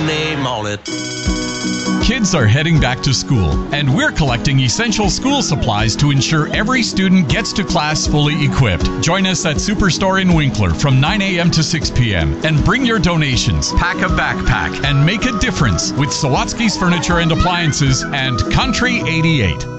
name on it. Kids are heading back to school, and we're collecting essential school supplies to ensure every student gets to class fully equipped. Join us at Superstore in Winkler from 9 a.m. to 6 p.m. and bring your donations. Pack a backpack and make a difference with Sawatsky's Furniture and Appliances and Country 88.